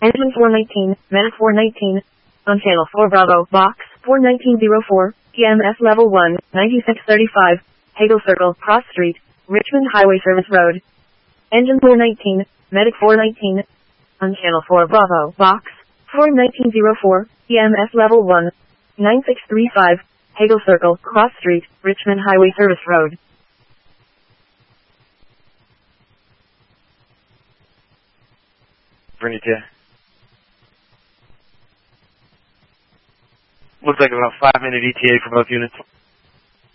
Engine 419, Medic 419. On channel 4 Bravo, box 41904, EMS level 1, 9635, Hagel Circle, Cross Street, Richmond Highway Service Road. Engine 419, Medic 419. On channel 4 Bravo, box 41904, EMS level 1, 9635, Hagel Circle, Cross Street, Richmond Highway Service Road. Bring it to. Looks like about 5-minute ETA for both units.